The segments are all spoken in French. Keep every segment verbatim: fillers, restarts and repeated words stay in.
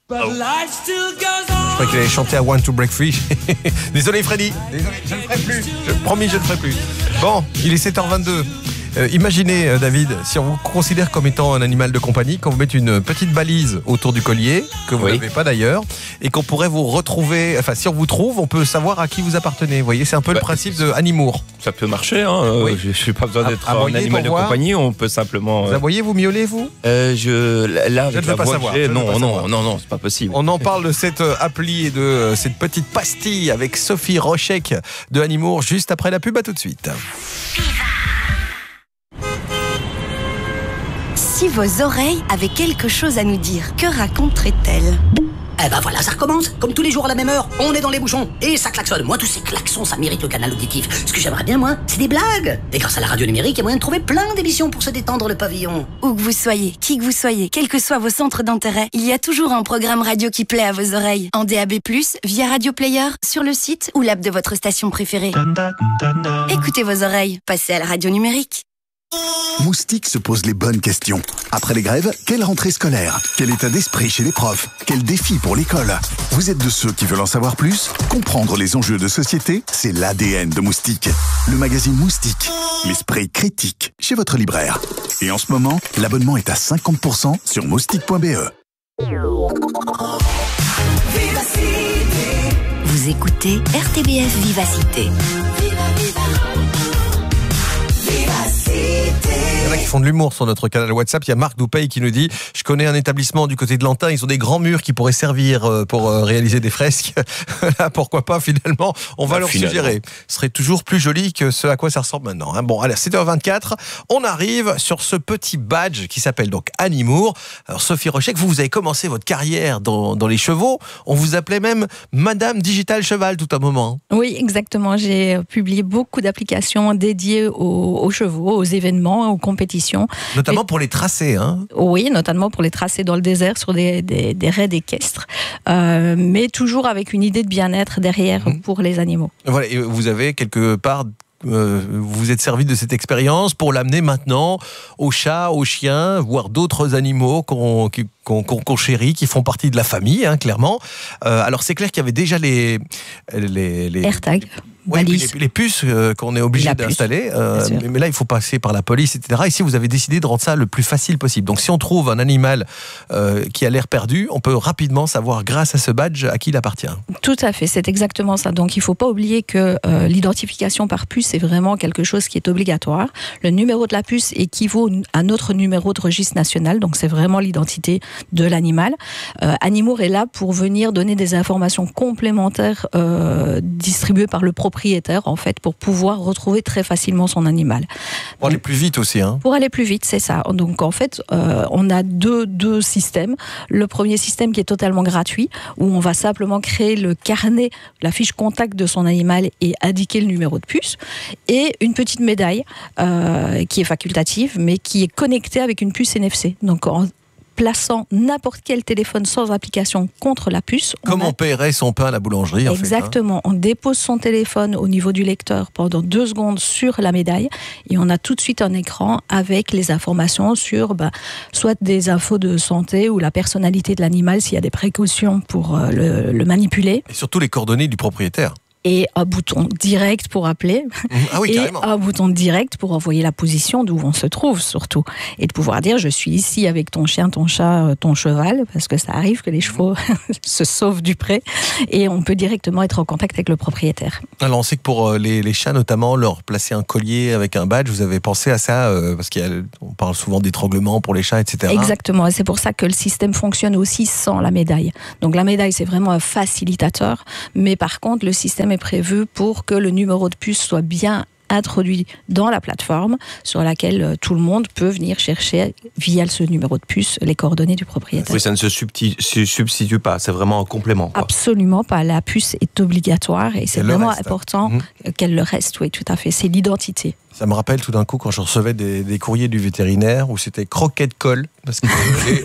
But Oh. life still goes on. Je croyais qu'il allait chanter à Want to Break Free. Désolé Freddy, désolé, je ne le ferai plus. Je, promis, je ne le ferai plus. Bon, il est sept heures vingt-deux. Euh, imaginez, euh, David, si on vous considère comme étant un animal de compagnie, qu'on vous mette une petite balise autour du collier, que vous Oui. n'avez pas d'ailleurs, et qu'on pourrait vous retrouver, enfin si on vous trouve, on peut savoir à qui vous appartenez. Vous voyez, c'est un peu Bah, le principe de Animour. Ça peut marcher, hein. euh, Oui. Je n'ai pas besoin À- d'être à un voyer animal de pour voir. compagnie, on peut simplement. Vous euh, voyez, vous miaulez, vous euh, je, là, avec ne veux la pas voix que savoir, j'ai, je ne veux non, pas non, savoir. non, non, c'est pas possible. On en parle de cette euh, appli et de euh, cette petite pastille avec Sophie Rochec de Animour juste après la pub. À tout de suite. Si vos oreilles avaient quelque chose à nous dire, que raconteraient-elles ? Eh ben voilà, ça recommence. Comme tous les jours à la même heure, on est dans les bouchons. Et ça klaxonne. Moi, tous ces klaxons, ça mérite le canal auditif. Ce que j'aimerais bien, moi, c'est des blagues. Et grâce à la radio numérique, il y a moyen de trouver plein d'émissions pour se détendre le pavillon. Où que vous soyez, qui que vous soyez, quels que soient vos centres d'intérêt, il y a toujours un programme radio qui plaît à vos oreilles. En D A B plus, via Radio Player, sur le site ou l'app de votre station préférée. Écoutez vos oreilles, passez à la radio numérique. Moustique se pose les bonnes questions. Après les grèves, quelle rentrée scolaire? Quel état d'esprit chez les profs? Quel défi pour l'école? Vous êtes de ceux qui veulent en savoir plus? Comprendre les enjeux de société, c'est l'A D N de Moustique. Le magazine Moustique, l'esprit critique, chez votre libraire. Et en ce moment, l'abonnement est à cinquante pour cent sur moustique point b e. Vous écoutez R T B F Vivacité. Il y en a qui font de l'humour sur notre canal WhatsApp. Il y a Marc Doupey qui nous dit « Je connais un établissement du côté de Lantin, ils ont des grands murs qui pourraient servir euh, pour euh, réaliser des fresques. » Là, pourquoi pas, finalement, on va Bah, leur finalement. suggérer. Ce serait toujours plus joli que ce à quoi ça ressemble maintenant. Hein. Bon, allez, sept heures vingt-quatre, on arrive sur ce petit badge qui s'appelle donc Animour. Alors, Sophie Rochec, vous, vous avez commencé votre carrière dans, dans les chevaux. On vous appelait même Madame Digital Cheval tout un moment. Oui, exactement. J'ai publié beaucoup d'applications dédiées aux, aux chevaux, aux événements, aux compétitions. Notamment pour les tracés. Hein. Oui, notamment pour les tracés dans le désert sur des, des, des raids équestres. Euh, mais toujours avec une idée de bien-être derrière Mmh. pour les animaux. Voilà, et vous avez quelque part, euh, vous vous êtes servi de cette expérience pour l'amener maintenant aux chats, aux chiens, voire d'autres animaux qu'on qui- qu'on qu'on- qu'on chérit, qui font partie de la famille, hein, clairement. Euh, alors c'est clair qu'il y avait déjà les les, les AirTag, Ouais, et puis balise. les, les puces euh, qu'on est obligé La puce, d'installer. euh, bien sûr. mais, mais là, il faut passer par la police, et cetera. Ici, vous avez décidé de rendre ça le plus facile possible. Donc, si on trouve un animal euh, qui a l'air perdu, on peut rapidement savoir, grâce à ce badge, à qui il appartient. Tout à fait, c'est exactement ça. Donc il ne faut pas oublier que euh, l'identification par puce est vraiment quelque chose qui est obligatoire. Le numéro de la puce équivaut à notre numéro de registre national, donc c'est vraiment l'identité de l'animal. Euh, Animour est là pour venir donner des informations complémentaires euh, distribuées par le propriétaire, en fait, pour pouvoir retrouver très facilement son animal. Pour aller plus vite aussi. Hein. Pour aller plus vite, c'est ça. Donc en fait, euh, on a deux, deux systèmes. Le premier système qui est totalement gratuit, où on va simplement créer le carnet, la fiche contact de son animal et indiquer le numéro de puce. Et une petite médaille euh, qui est facultative, mais qui est connectée avec une puce N F C. Donc en plaçant n'importe quel téléphone sans application contre la puce. Comme a... on paierait son pain à la boulangerie, en Exactement. fait, hein. On dépose son téléphone au niveau du lecteur pendant deux secondes sur la médaille et on a tout de suite un écran avec les informations sur bah, soit des infos de santé ou la personnalité de l'animal s'il y a des précautions pour euh, le, le manipuler. Et surtout les coordonnées du propriétaire. Et un bouton direct pour appeler. Ah oui, et carrément. un bouton direct pour envoyer la position d'où on se trouve, surtout. Et de pouvoir dire, je suis ici avec ton chien, ton chat, ton cheval, parce que ça arrive que les chevaux se sauvent du pré. Et on peut directement être en contact avec le propriétaire. Alors, on sait que pour les, les chats, notamment, leur placer un collier avec un badge, vous avez pensé à ça, euh, parce qu'on parle souvent d'étranglement pour les chats, et cetera. Exactement. Et c'est pour ça que le système fonctionne aussi sans la médaille. Donc, la médaille, c'est vraiment un facilitateur. Mais par contre, le système est prévu pour que le numéro de puce soit bien introduit dans la plateforme sur laquelle tout le monde peut venir chercher via ce numéro de puce les coordonnées du propriétaire. Oui, ça ne se subti- se substitue pas, c'est vraiment un complément. Quoi. Absolument pas. La puce est obligatoire et c'est Qu'elle le vraiment reste. important Mmh. qu'elle le reste. Oui, tout à fait. C'est l'identité. Ça me rappelle tout d'un coup quand je recevais des, des courriers du vétérinaire où c'était croquette colle. Parce que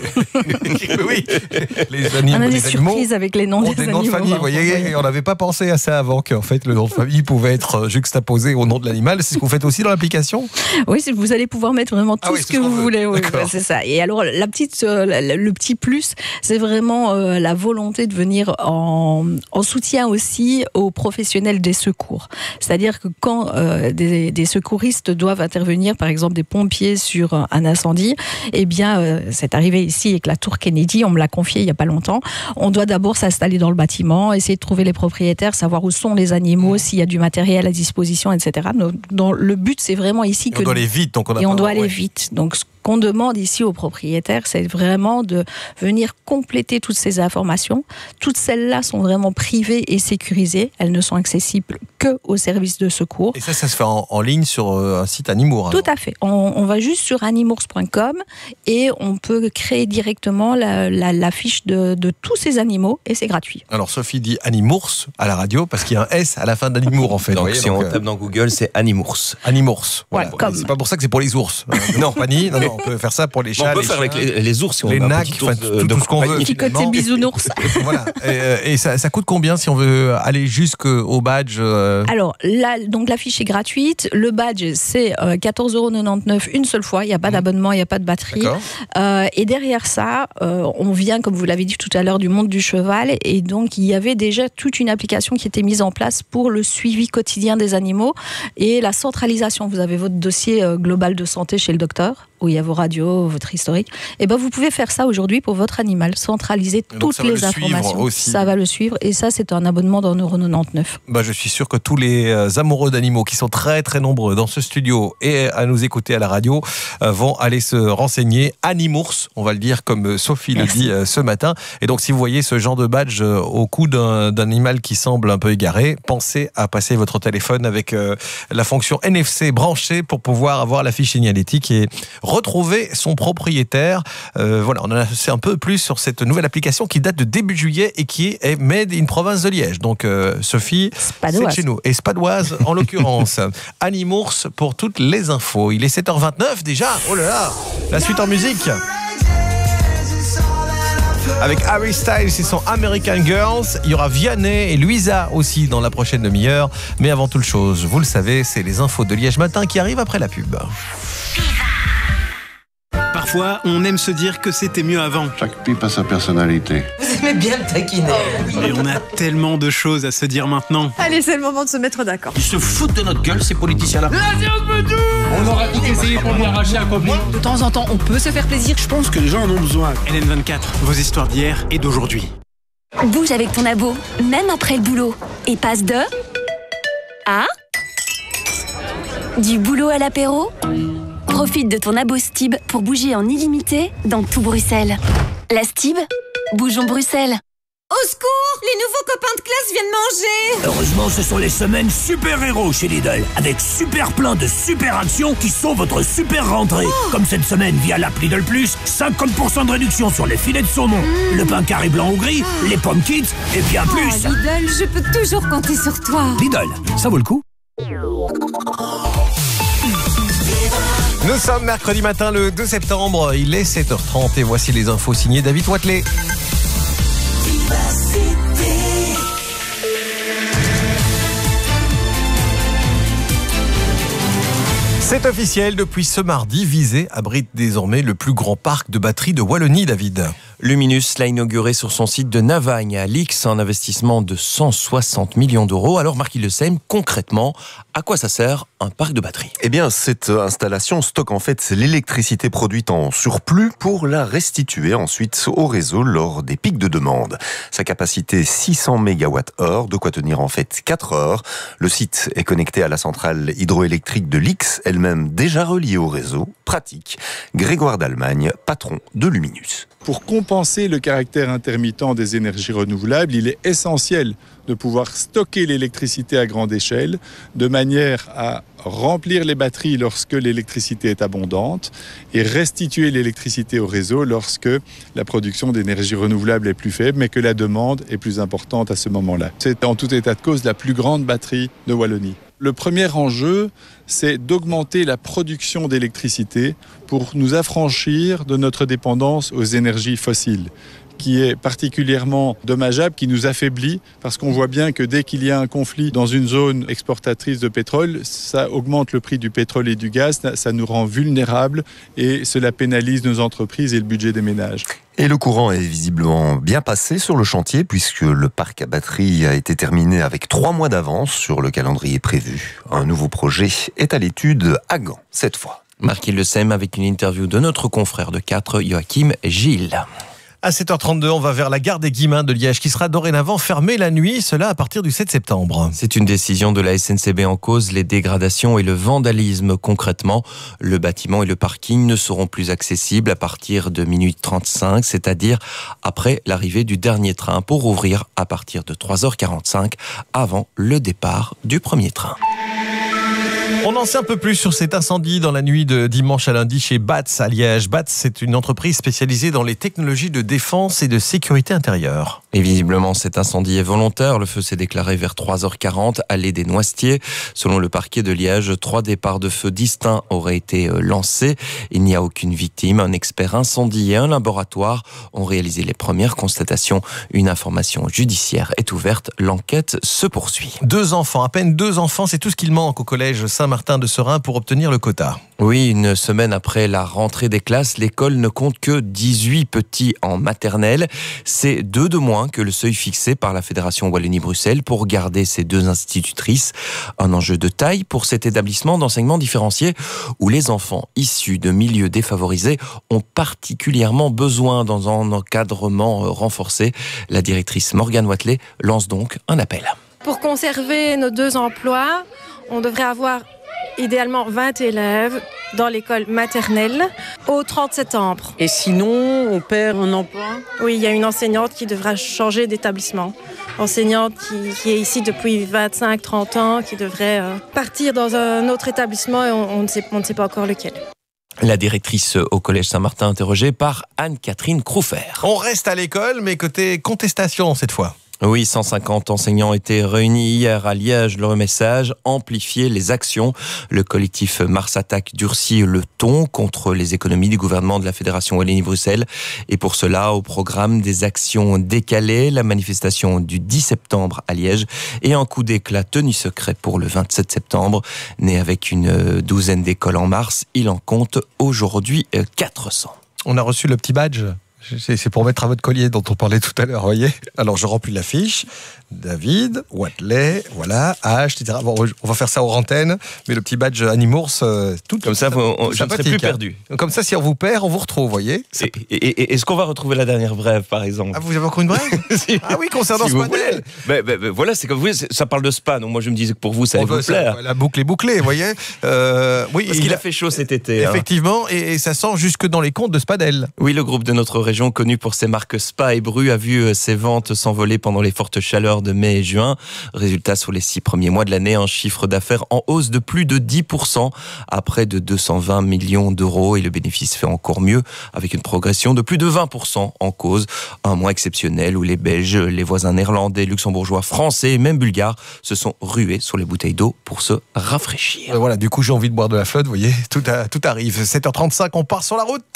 les, oui, les animaux, on a des les animaux surprises avec les noms des, des animaux. Noms de famille, vous voyez, on n'avait pas pensé à ça avant qu'en fait le nom de famille pouvait être juxtaposé au nom de l'animal. C'est ce que vous faites aussi dans l'application ? Oui, vous allez pouvoir mettre vraiment tout ah oui, ce que vous veut. voulez. Oui, ouais, c'est ça. Et alors la petite, euh, le petit plus, c'est vraiment euh, la volonté de venir en, en soutien aussi aux professionnels des secours. C'est-à-dire que quand euh, des, des secouristes doivent intervenir, par exemple des pompiers sur un incendie, eh bien euh, c'est arrivé ici avec la tour Kennedy, on me l'a confié il n'y a pas longtemps. On doit d'abord s'installer dans le bâtiment, essayer de trouver les propriétaires, savoir où sont les animaux, s'il y a du matériel à disposition, et cetera. Donc, dans, le but, c'est vraiment ici et que... on doit aller vite. Donc on a et on pas, doit aller ouais. vite. Donc, ce qu'on demande ici aux propriétaires, c'est vraiment de venir compléter toutes ces informations. Toutes celles-là sont vraiment privées et sécurisées. Elles ne sont accessibles que aux services de secours. Et ça, ça se fait en, en ligne sur un site Animours. Tout à fait. On, on va juste sur animours point com et on peut créer directement la, la, la fiche de, de tous ces animaux et c'est gratuit. Alors Sophie dit Animours à la radio parce qu'il y a un S à la fin d'Animours en fait. Donc voyez, si donc, on euh... tape dans Google, c'est Animours. Animours. Voilà, Bon, comme... C'est pas pour ça que c'est pour les ours. Euh, non, compagnie. Non, non, on peut faire ça pour les chats. Bon, on peut les faire chiens, avec les, les ours si on les veut. nacs, enfin, de, tout, de tout ce qu'on veut. Petit côté finalement. bisounours. Voilà. Et, et ça, ça coûte combien si on veut aller jusqu'au badge euh... Alors, là, donc la fiche est gratuite. Le badge, c'est euh, quatorze euros quatre-vingt-dix-neuf une seule fois. Il n'y a pas mmh. d'abonnement, il n'y a pas de batterie. Euh, et derrière ça, euh, on vient, comme vous l'avez dit tout à l'heure, du monde du cheval. Et donc, il y avait déjà toute une application qui était mise en place pour le suivi quotidien des animaux et la centralisation. Vous avez votre dossier euh, global de santé chez le docteur, où il y a vos radios, votre historique. Et ben vous pouvez faire ça aujourd'hui pour votre animal, centraliser toutes les informations. Ça va le suivre et ça c'est un abonnement d'un euro quatre-vingt-dix-neuf. Bah, je suis sûr que tous les amoureux d'animaux qui sont très très nombreux dans ce studio et à nous écouter à la radio euh, vont aller se renseigner. Animours, on va le dire comme Sophie Merci. le dit euh, ce matin. Et donc si vous voyez ce genre de badge euh, au cou d'un, d'un animal qui semble un peu égaré, pensez à passer votre téléphone avec euh, la fonction N F C branchée pour pouvoir avoir la fiche signalétique et retrouver son propriétaire. Euh, voilà, on en a c'est un peu plus sur cette nouvelle application qui date de début juillet et qui est made in province de Liège. Donc euh, Sophie, Spadoise. c'est chez nous. Et Spadoise en l'occurrence. Animours pour toutes les infos. Il est sept heures vingt-neuf déjà. Oh là là. La suite en musique. Avec Harry Styles et son American Girls. Il y aura Vianney et Louisa aussi dans la prochaine demi-heure. Mais avant toute chose, vous le savez, c'est les infos de Liège Matin qui arrivent après la pub. Parfois, on aime se dire que c'était mieux avant. Chaque pipe a sa personnalité. Vous aimez bien me taquiner. Mais on a tellement de choses à se dire maintenant. Allez, c'est le moment de se mettre d'accord. Ils se foutent de notre gueule, ces politiciens-là. La séance veut tout. On aura tout essayé pour lui arracher un copain. De temps en temps, on peut se faire plaisir. Je pense que les gens en ont besoin. L N vingt-quatre, vos histoires d'hier et d'aujourd'hui. Bouge avec ton abo, même après le boulot. Et passe de... à... du boulot à l'apéro. Profite de ton abo Stib pour bouger en illimité dans tout Bruxelles. La Stib, bougeons Bruxelles. Au secours, les nouveaux copains de classe viennent manger. Heureusement, ce sont les semaines super-héros chez Lidl, avec super plein de super actions qui sont votre super rentrée. Oh. Comme cette semaine via l'app Lidl Plus, cinquante pour cent de réduction sur les filets de saumon, mmh. le pain carré blanc ou gris, oh. les pommes kids et bien oh, plus. Lidl, je peux toujours compter sur toi. Lidl, ça vaut le coup. Nous sommes mercredi matin le deux septembre, il est sept heures trente et voici les infos signées David Watley. C'est officiel, depuis ce mardi, Visé abrite désormais le plus grand parc de batteries de Wallonie, David. Luminus l'a inauguré sur son site de Navagne à Lix, un investissement de cent soixante millions d'euros. Alors Marc Hillesheim, concrètement, à quoi ça sert un parc de batteries ? Eh bien, cette installation stocke en fait l'électricité produite en surplus pour la restituer ensuite au réseau lors des pics de demande. Sa capacité six cents mégawatts-heure, de quoi tenir en fait quatre heures. Le site est connecté à la centrale hydroélectrique de Lix, elle-même déjà reliée au réseau. Pratique. Grégoire d'Allemagne, patron de Luminus. Pour compenser le caractère intermittent des énergies renouvelables, il est essentiel de pouvoir stocker l'électricité à grande échelle, de manière à remplir les batteries lorsque l'électricité est abondante et restituer l'électricité au réseau lorsque la production d'énergie renouvelable est plus faible, mais que la demande est plus importante à ce moment-là. C'est en tout état de cause la plus grande batterie de Wallonie. Le premier enjeu, c'est d'augmenter la production d'électricité pour nous affranchir de notre dépendance aux énergies fossiles, qui est particulièrement dommageable, qui nous affaiblit, parce qu'on voit bien que dès qu'il y a un conflit dans une zone exportatrice de pétrole, ça augmente le prix du pétrole et du gaz, ça nous rend vulnérables et cela pénalise nos entreprises et le budget des ménages. Et le courant est visiblement bien passé sur le chantier puisque le parc à batterie a été terminé avec trois mois d'avance sur le calendrier prévu. Un nouveau projet est à l'étude à Gand, cette fois. Marquis Le Sem avec une interview de notre confrère de quatre, Joachim Gilles. À sept heures trente-deux, on va vers la gare des Guillemins de Liège qui sera dorénavant fermée la nuit, cela à partir du sept septembre. C'est une décision de la S N C B en cause les dégradations et le vandalisme. Concrètement, le bâtiment et le parking ne seront plus accessibles à partir de minuit trente-cinq, c'est-à-dire après l'arrivée du dernier train pour ouvrir à partir de trois heures quarante-cinq avant le départ du premier train. On en sait un peu plus sur cet incendie dans la nuit de dimanche à lundi chez B A T S à Liège. B A T S, c'est une entreprise spécialisée dans les technologies de défense et de sécurité intérieure. Et visiblement, cet incendie est volontaire. Le feu s'est déclaré vers trois heures quarante, allée des Noisetiers. Selon le parquet de Liège, trois départs de feu distincts auraient été lancés. Il n'y a aucune victime. Un expert incendie et un laboratoire ont réalisé les premières constatations. Une information judiciaire est ouverte. L'enquête se poursuit. Deux enfants, à peine deux enfants, c'est tout ce qu'il manque au collège Saint-Martin de Seraing pour obtenir le quota. Oui, une semaine après la rentrée des classes, l'école ne compte que dix-huit petits en maternelle. C'est deux de moins que le seuil fixé par la Fédération Wallonie-Bruxelles pour garder ces deux institutrices. Un enjeu de taille pour cet établissement d'enseignement différencié où les enfants issus de milieux défavorisés ont particulièrement besoin dans un encadrement renforcé. La directrice Morgane Watley lance donc un appel. Pour conserver nos deux emplois, on devrait avoir idéalement vingt élèves dans l'école maternelle au trente septembre. Et sinon, on perd un emploi ? Oui, il y a une enseignante qui devra changer d'établissement. Enseignante qui, qui est ici depuis vingt-cinq trente ans, qui devrait euh, partir dans un autre établissement et on, on, ne sait, on ne sait pas encore lequel. La directrice au Collège Saint-Martin interrogée par Anne-Catherine Crouffer. On reste à l'école, mais côté contestation cette fois. Oui, cent cinquante enseignants étaient réunis hier à Liège. Leur message, amplifier les actions. Le collectif Mars Attaque durcit le ton contre les économies du gouvernement de la Fédération Wallonie-Bruxelles. Et pour cela, au programme des actions décalées, la manifestation du dix septembre à Liège et un coup d'éclat tenu secret pour le vingt-sept septembre. Né avec une douzaine d'écoles en mars, il en compte aujourd'hui quatre cents. On a reçu le petit badge. C'est pour mettre à votre collier dont on parlait tout à l'heure, vous voyez. Alors, je remplis la fiche. David, Watley, voilà, H, et cetera. Bon, on va faire ça hors antenne, mais le petit badge Animours, euh, tout comme ça, on, on, je ne serai plus perdu. Comme ça, si on vous perd, on vous retrouve, vous voyez. Et, et, et, est-ce qu'on va retrouver la dernière brève, par exemple? Ah, vous avez encore une brève? si, Ah oui, concernant si Spanel. Ben, ben, ben, voilà, c'est comme vous, ça parle de Spa, donc moi je me disais que pour vous, ça allait oh, vous plaire. Ça, la boucle est bouclée, vous voyez. Euh, oui, Parce qu'il a, a fait chaud cet été. Effectivement, hein. et, et ça sent jusque dans les comptes de Spadel. Oui, le groupe de notre région, connu pour ses marques Spa et Bru, a vu ses ventes s'envoler pendant les fortes chaleurs de mai et juin. Résultat, sur les six premiers mois de l'année, un chiffre d'affaires en hausse de plus de dix pour cent à près de deux cent vingt millions d'euros. Et le bénéfice fait encore mieux avec une progression de plus de vingt pour cent en cause. Un mois exceptionnel où les Belges, les voisins néerlandais, luxembourgeois, français et même bulgares se sont rués sur les bouteilles d'eau pour se rafraîchir. Voilà, du coup j'ai envie de boire de la flotte, vous voyez, tout, a, tout arrive. sept heures trente-cinq, on part sur la route.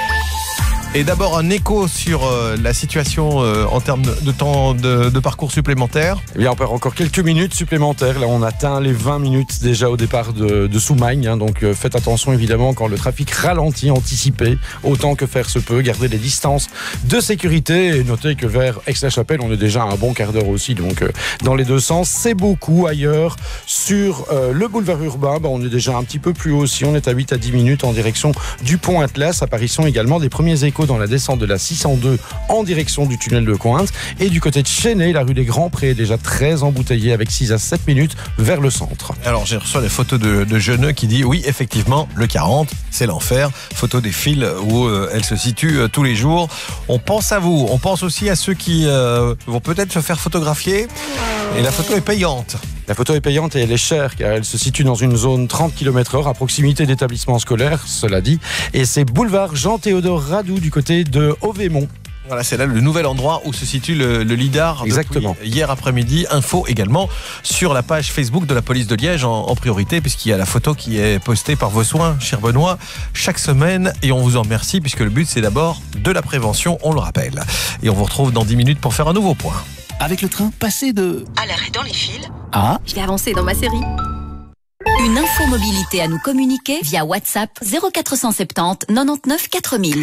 Et d'abord un écho sur euh, la situation euh, en termes de, de temps de, de parcours supplémentaire. Eh bien, on perd encore quelques minutes supplémentaires. Là, on atteint les vingt minutes déjà au départ de, de Soumagne. Hein, donc, euh, faites attention évidemment quand le trafic ralentit, anticipez autant que faire se peut. Gardez les distances de sécurité et notez que vers Aix-la-Chapelle, on est déjà à un bon quart d'heure aussi. Donc, euh, dans les deux sens, c'est beaucoup. Ailleurs, sur euh, le boulevard urbain, bah, on est déjà un petit peu plus haut aussi. On est à huit à dix minutes en direction du pont Atlas. Apparition également des premiers échos dans la descente de la six cent deux en direction du tunnel de Cointe. Et du côté de Chesnay, la rue des Grands Prés est déjà très embouteillée avec six à sept minutes vers le centre. Alors j'ai reçu des photos de, de Jeuneux qui dit oui, effectivement, le quarante, c'est l'enfer. Photo des files où euh, elle se situe euh, tous les jours. On pense à vous, on pense aussi à ceux qui euh, vont peut-être se faire photographier. Et la photo est payante. La photo est payante et elle est chère car elle se situe dans une zone trente kilomètres heure à proximité d'établissements scolaires, cela dit. Et c'est boulevard Jean-Théodore Radou du côté de Auvémont. Voilà, c'est là le nouvel endroit où se situe le, le lidar. Exactement. Hier après-midi, info également sur la page Facebook de la police de Liège en, en priorité, puisqu'il y a la photo qui est postée par vos soins, cher Benoît, chaque semaine. Et on vous en remercie, puisque le but, c'est d'abord de la prévention, on le rappelle. Et on vous retrouve dans dix minutes pour faire un nouveau point. Avec le train, passez de... à l'arrêt dans les fils. Ah, Je vais avancer dans ma série. Une info mobilité à nous communiquer via WhatsApp zéro quatre cent soixante-dix quatre-vingt-dix-neuf quatre mille.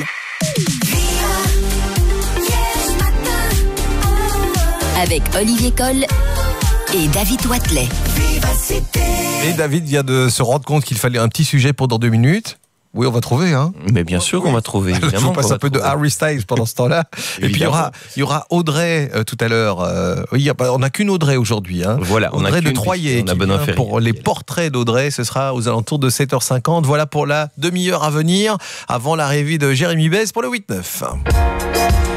Avec Olivier Coll et David Watley. Et David vient de se rendre compte qu'il fallait un petit sujet pour dans deux minutes. Oui, on va trouver, hein. Mais bien sûr qu'on va trouver. Je vous passe un peu de Harry Styles pendant ce temps-là. Et puis il y aura, il y aura Audrey euh, tout à l'heure. Euh, oui, y a pas, on n'a qu'une Audrey aujourd'hui. Hein. Voilà, on Audrey a de Troyer. On a Benoît Ferry. Pour les portraits d'Audrey, ce sera aux alentours de sept heures cinquante. Voilà pour la demi-heure à venir avant l'arrivée de Jérémy Bez pour le huit neuf.